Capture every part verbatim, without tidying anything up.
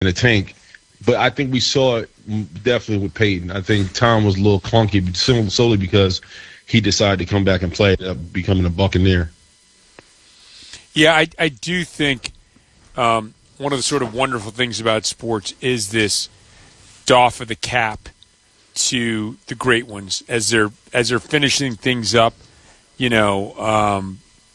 in the tank. But I think we saw it definitely with Peyton. I think Tom was a little clunky solely because he decided to come back and play, uh, becoming a Buccaneer. Yeah, I, I do think um, one of the sort of wonderful things about sports is this doff of the cap to the great ones as they're as they're finishing things up. You know, um,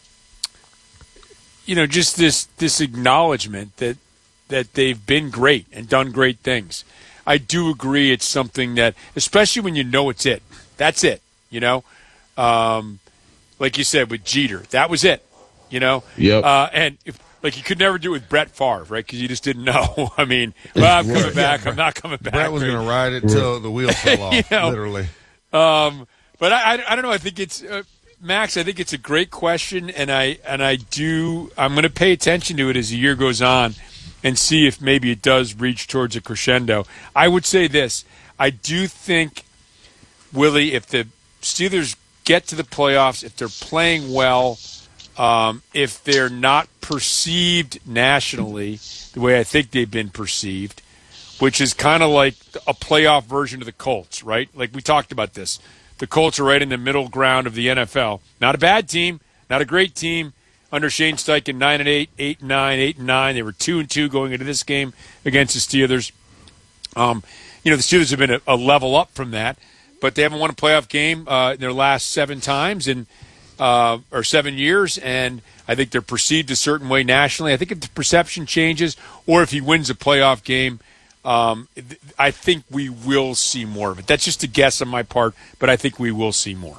you know, just this this acknowledgement that that they've been great and done great things. I do agree it's something that, especially when you know it's it. That's it, you know? Um, like you said with Jeter, that was it, you know? Yep. Uh, and, if, like, you could never do it with Brett Favre, right? Because you just didn't know. I mean, well, I'm coming back. Yeah, I'm not coming back. Brett was going to ride it till the wheels fell off, you know? literally. Um, but I, I, I don't know. I think it's uh, – Max, I think it's a great question, and I and I do – I'm going to pay attention to it as the year goes on and see if maybe it does reach towards a crescendo. I would say this. I do think, Willie, if the Steelers get to the playoffs, if they're playing well, um, if they're not perceived nationally the way I think they've been perceived, which is kind of like a playoff version of the Colts, right? Like we talked about this. The Colts are right in the middle ground of the N F L. Not a bad team, not a great team. Under Shane Steichen, nine and eight, eight and nine, eight and nine. They were two and two going into this game against the Steelers. Um, you know, the Steelers have been a, a level up from that, but they haven't won a playoff game uh, in their last seven times and uh, or seven years, and I think they're perceived a certain way nationally. I think if the perception changes, or if he wins a playoff game, um, I think we will see more of it. That's just a guess on my part, but I think we will see more.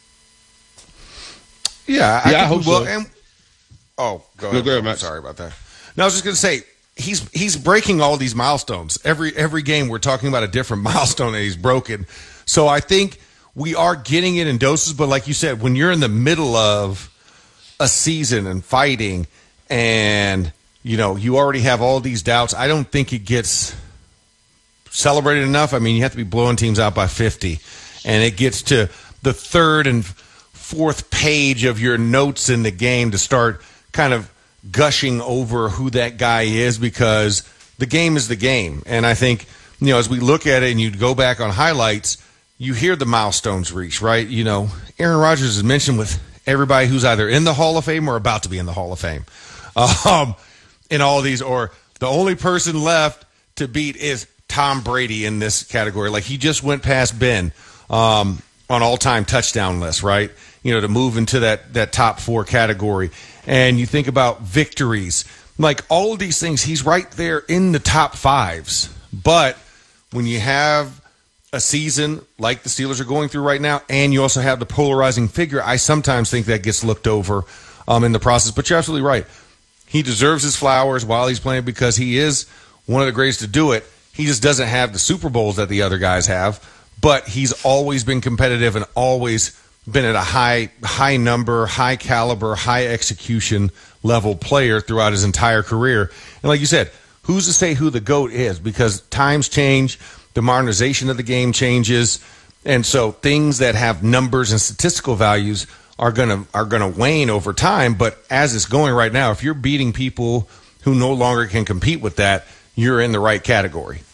Yeah, I, yeah, think I hope we will. so. And, oh, go No, ahead. go ahead, Matt. Sorry about that. No, I was just going to say he's he's breaking all these milestones. Every every game we're talking about a different milestone that he's broken. So I think we are getting it in doses. But like you said, when you're in the middle of a season and fighting, and you know you already have all these doubts, I don't think it gets celebrated enough. I mean, you have to be blowing teams out by fifty, and it gets to the third and fourth page of your notes in the game to start kind of gushing over who that guy is, because the game is the game. And I think, you know, as we look at it and you go back on highlights, you hear the milestones reached, right? You know, Aaron Rodgers is mentioned with everybody who's either in the Hall of Fame or about to be in the Hall of Fame. Um, in all these, or the only person left to beat is Tom Brady in this category. Like, he just went past Ben um, on all-time touchdown list, right? You know, to move into that, that top four category. And you think about victories. Like, all of these things, he's right there in the top fives. But when you have a season like the Steelers are going through right now, and you also have the polarizing figure, I sometimes think that gets looked over um, in the process. But you're absolutely right. He deserves his flowers while he's playing because he is one of the greatest to do it. He just doesn't have the Super Bowls that the other guys have. But he's always been competitive and always been at a high high number, high caliber, high execution level player throughout his entire career. And like you said, who's to say who the GOAT is? Because times change, the modernization of the game changes, and so things that have numbers and statistical values are gonna are gonna wane over time. But as it's going right now, if you're beating people who no longer can compete with that, you're in the right category.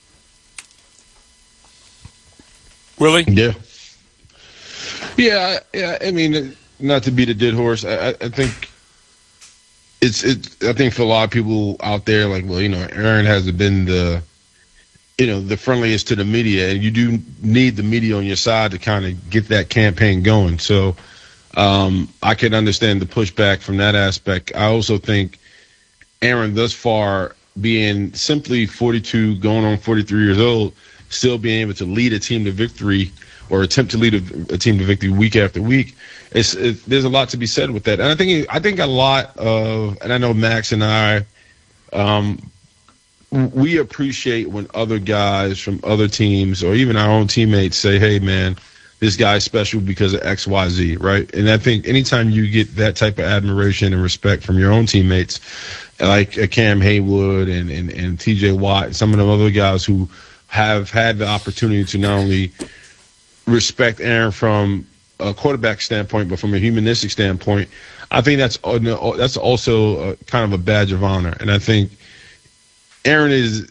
Willie? Yeah. Yeah, yeah. I mean, not to beat a dead horse, I, I think it's it. I think for a lot of people out there, like, well, you know, Aaron hasn't been the, you know, the friendliest to the media, and you do need the media on your side to kind of get that campaign going. So um, I can understand the pushback from that aspect. I also think Aaron, thus far, being simply forty-two, going on forty-three years old, still being able to lead a team to victory or attempt to lead a, a team to victory week after week, it's, it, there's a lot to be said with that. And I think I think a lot of, and I know Max and I, um, we appreciate when other guys from other teams or even our own teammates say, hey, man, this guy's special because of X, Y, Z, right? And I think anytime you get that type of admiration and respect from your own teammates, like uh, Cam Haywood and, and, and T J Watt, and some of the other guys who have had the opportunity to not only respect Aaron from a quarterback standpoint, but from a humanistic standpoint, I think that's that's also a, kind of a badge of honor. And I think Aaron is